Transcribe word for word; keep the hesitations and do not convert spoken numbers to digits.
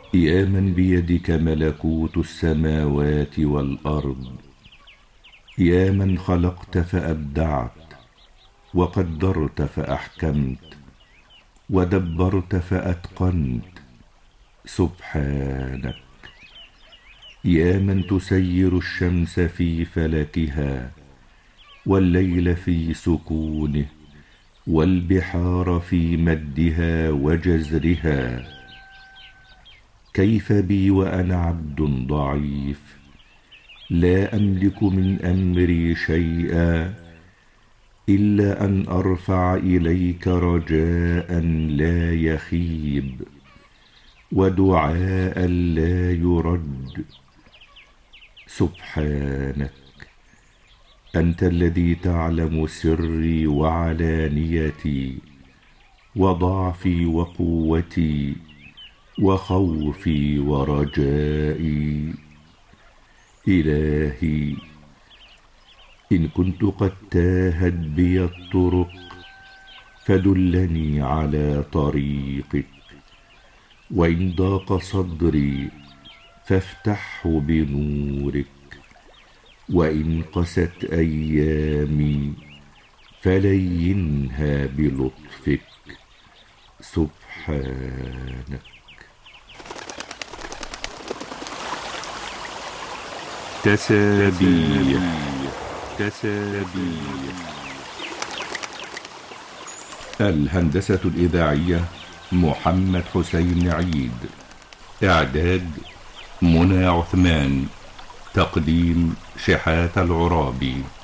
يا من بيدك ملكوت السماوات والأرض، يا من خلقت فأبدعت، وقدرت فأحكمت، ودبرت فأتقنت، سبحانك. يا من تسير الشمس في فلكها، والليل في سكونه، والبحار في مدها وجزرها، كيف بي وأنا عبد ضعيف لا أملك من أمري شيئا إلا أن أرفع إليك رجاء لا يخيب، ودعاء لا يرد. سبحانك، أنت الذي تعلم سري وعلانيتي، وضعفي وقوتي، وخوفي ورجائي. إلهي، إن كنت قد تاهت بي الطرق فدلني على طريقك، وإن ضاق صدري فافتحه بنورك، وإن قست أيامي فلينها بلطفك. سبحانك. تسابيح. تسابيح. الهندسة الإذاعية محمد حسين عيد. إعداد منى عثمان. تقديم شحات العرابي.